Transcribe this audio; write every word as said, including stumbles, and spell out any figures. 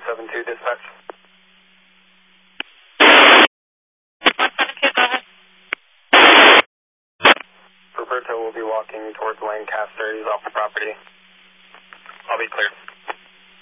seven two dispatch. Roberto will be walking towards Lancaster. He's off the property. I'll be clear.